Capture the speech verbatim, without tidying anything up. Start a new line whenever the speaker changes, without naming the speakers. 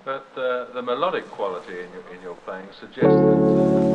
But uh, the melodic quality in your, in your playing suggests that uh,